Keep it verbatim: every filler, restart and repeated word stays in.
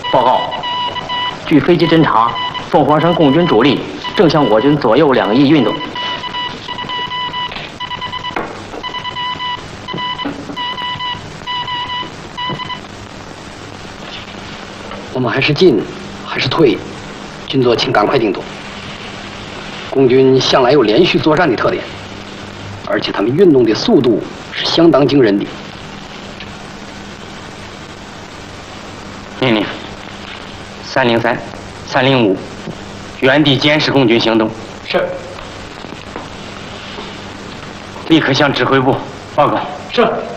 报告，据飞机侦察，凤凰山共军主力正向我军左右两翼运动。 我们还是进还是退？军座，请赶快定夺。共军向来有连续作战的特点，而且他们运动的速度是相当惊人的。 命令：三零三、三零五，原地监视共军行动。 是。 立刻向指挥部报告。 是。